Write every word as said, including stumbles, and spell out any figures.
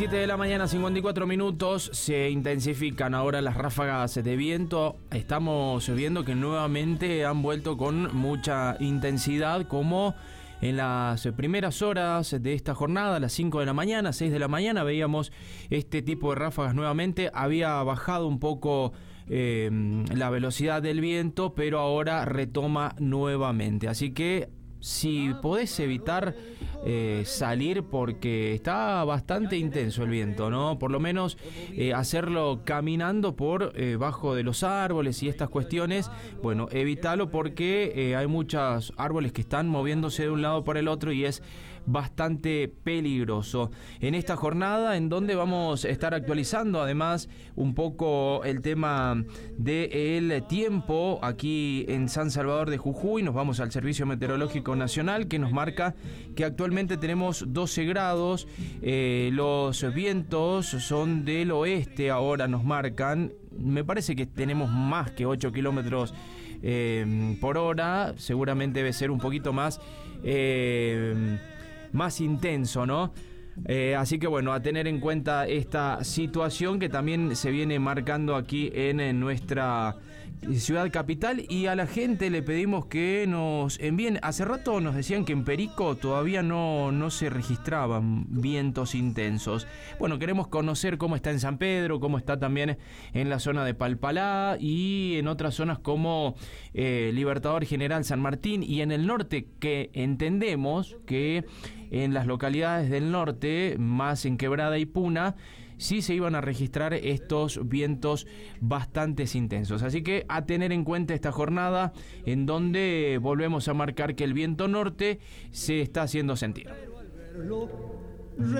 siete de la mañana, cincuenta y cuatro minutos, se intensifican ahora las ráfagas de viento. Estamos viendo que nuevamente han vuelto con mucha intensidad, como en las primeras horas de esta jornada, a las cinco de la mañana, seis de la mañana, veíamos este tipo de ráfagas nuevamente. Había bajado un poco eh, la velocidad del viento, pero ahora retoma nuevamente. Así que si podés evitar eh, salir, porque está bastante intenso el viento, ¿no? Por lo menos eh, hacerlo caminando por eh, bajo de los árboles y estas cuestiones, bueno, evítalo, porque eh, hay muchos árboles que están moviéndose de un lado para el otro y es bastante peligroso. En esta jornada, en donde vamos a estar actualizando además un poco el tema del tiempo aquí en San Salvador de Jujuy, nos vamos al Servicio Meteorológico Nacional, que nos marca que actualmente tenemos doce grados, eh, los vientos son del oeste, ahora nos marcan, me parece que tenemos más que ocho kilómetros eh, por hora, seguramente debe ser un poquito más, eh, más intenso, ¿no? Eh, así que bueno, a tener en cuenta esta situación que también se viene marcando aquí en, en nuestra ciudad capital, y a la gente le pedimos que nos envíen. Hace rato nos decían que en Perico todavía no, no se registraban vientos intensos. Bueno, queremos conocer cómo está en San Pedro, cómo está también en la zona de Palpalá y en otras zonas como eh, Libertador General San Martín, y en el norte, que entendemos que en las localidades del norte, más en Quebrada y Puna, sí se iban a registrar estos vientos bastante intensos. Así que a tener en cuenta esta jornada, en donde volvemos a marcar que el viento norte se está haciendo sentir.